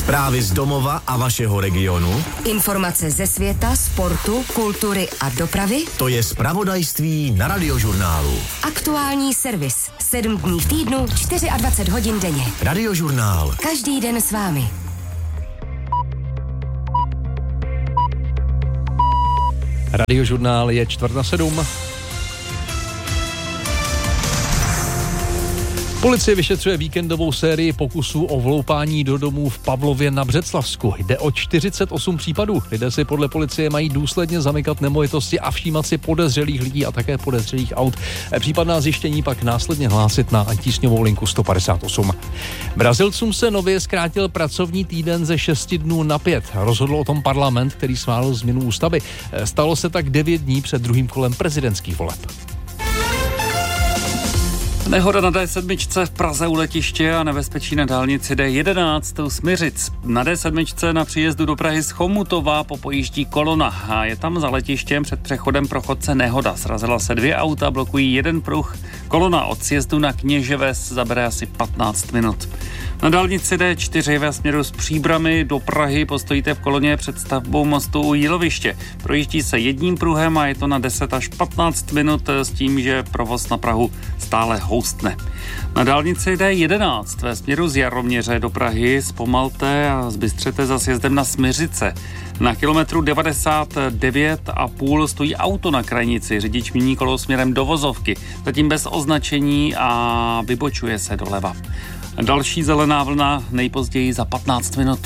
Zprávy z domova a vašeho regionu. Informace ze světa, sportu, kultury a dopravy. To je zpravodajství na Radiožurnálu. Aktuální servis. 7 dní v týdnu, 24 hodin denně. Radiožurnál. Každý den s vámi. Radiožurnál je 6:45. Policie vyšetřuje víkendovou sérii pokusů o vloupání do domů v Pavlově na Břeclavsku. Jde o 48 případů. Lidé si podle policie mají důsledně zamykat nemovitosti a všímat si podezřelých lidí a také podezřelých aut. Případná zjištění pak následně hlásit na antitísňovou linku 158. Brazilcům se nově zkrátil pracovní týden ze 6 dnů na 5. Rozhodl o tom parlament, který schválil změnu ústavy. Stalo se tak 9 dní před druhým kolem prezidentských voleb. Nehoda na D7 v Praze u letiště a nebezpečí na dálnici D11 u Smiřic. Na D7 na příjezdu do Prahy z Chomutova popojíždí kolona a je tam za letištěm před přechodem pro chodce nehoda. Srazila se 2 auta, blokují jeden pruh. Kolona od sjezdu na Kněževes zabere asi 15 minut. Na dálnici D4 ve směru z Příbrami do Prahy postojíte v koloně před stavbou mostu u Jíloviště. Projíždí se jedním pruhem a je to na 10 až 15 minut s tím, že provoz na Prahu stále houstne. Na dálnici D11 ve směru z Jaroměře do Prahy zpomalte a zbystřete za sjezdem na Smiřice. Na kilometru 99,5 stojí auto na krajnici. Řidič mění kolo směrem do vozovky, zatím bez označení a vybočuje se doleva. Další zelená vlna nejpozději za 15 minut.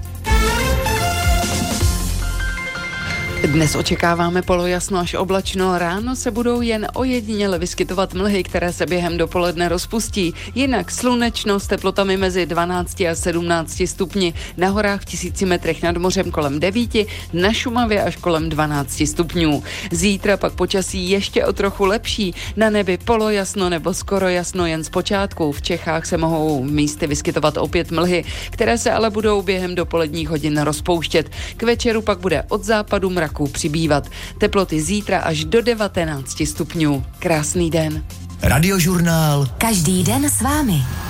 Dnes očekáváme polojasno až oblačno, ráno se budou jen ojediněle vyskytovat mlhy, které se během dopoledne rozpustí. Jinak slunečno s teplotami mezi 12 a 17 stupni, na horách v 1000 metrech nad mořem kolem 9, na Šumavě až kolem 12 stupňů. Zítra pak počasí ještě o trochu lepší, na nebi polojasno nebo skoro jasno jen zpočátku. V Čechách se mohou místy vyskytovat opět mlhy, které se ale budou během dopoledních hodin rozpouštět. K večeru pak bude od západu mraku přibývat. Teploty zítra až do 19 stupňů. Krásný den. Radiožurnál. Každý den s vámi.